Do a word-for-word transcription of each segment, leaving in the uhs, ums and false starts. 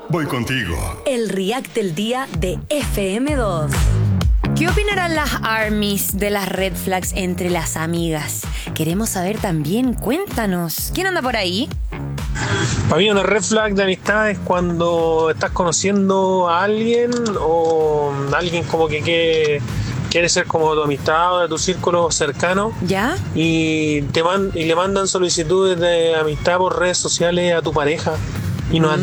voy contigo. El React del día de F M dos. ¿Qué opinarán las armies de las red flags entre las amigas? Queremos saber también, cuéntanos. ¿Quién anda por ahí? Para mí una red flag de amistad es cuando estás conociendo a alguien o alguien como que quiere, quiere ser como tu amistad o de tu círculo cercano. ¿Ya? Y, te man, y le mandan solicitudes de amistad por redes sociales a tu pareja y no mm. a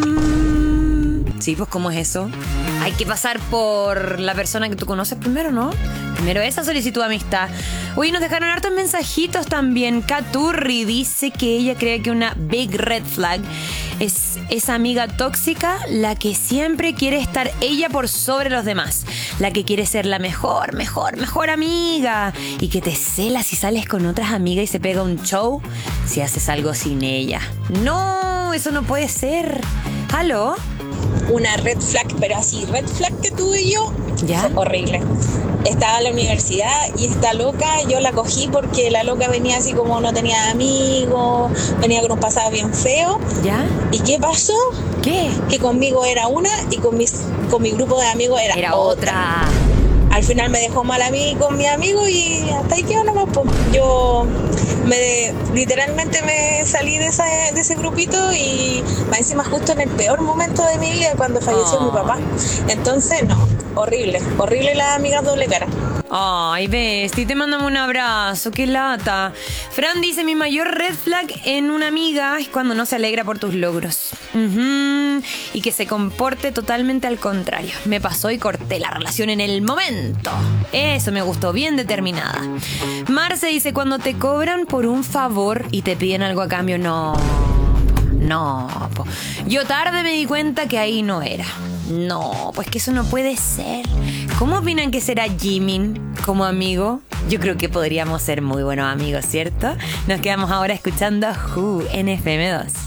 ti. Sí, pues ¿cómo es eso? Hay que pasar por la persona que tú conoces primero, ¿no? Primero esa solicitud de amistad. Uy, nos dejaron hartos mensajitos también. Caturri dice que ella cree que una big red flag es esa amiga tóxica, la que siempre quiere estar ella por sobre los demás. La que quiere ser la mejor, mejor, mejor amiga. Y que te cela si sales con otras amigas y se pega un show si haces algo sin ella. No, eso no puede ser. ¿Aló? Una red flag, pero así, red flag que tuve yo, ¿ya? Fue horrible. Estaba en la universidad y esta loca, yo la cogí porque la loca venía así como no tenía amigos, venía con un pasado bien feo. ¿Ya? ¿Y qué pasó? ¿Qué? Que conmigo era una y con, mis, con mi grupo de amigos era, era otra. otra. Al final me dejó mal a mí con mi amigo y hasta ahí quedó nomás. Pues. Yo me, literalmente me salí de, esa, de ese grupito y más encima justo en el peor momento de mi vida cuando falleció oh. mi papá. Entonces, no, horrible, horrible las amigas doble cara. Ay, Besti, te mandamos un abrazo, qué lata. Fran dice, mi mayor red flag en una amiga es cuando no se alegra por tus logros. Uh-huh. Y que se comporte totalmente al contrario. Me pasó y corté la relación en el momento. Eso me gustó, bien determinada. Marce dice, cuando te cobran por un favor y te piden algo a cambio, no... No, po. Yo tarde me di cuenta que ahí no era. No, pues que eso no puede ser. ¿Cómo opinan que será Jimin como amigo? Yo creo que podríamos ser muy buenos amigos, ¿cierto? Nos quedamos ahora escuchando Who en F M dos.